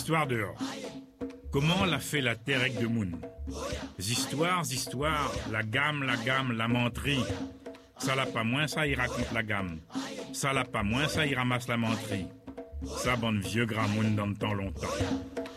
Histoire dehors. Comment l'a fait la terre avec de moun? Histoires, la gamme, la menterie. Ça l'a pas moins, ça il raconte la gamme. Ça l'a pas moins, ça il ramasse la menterie. Ça bonne vieux grand moun dans le temps longtemps.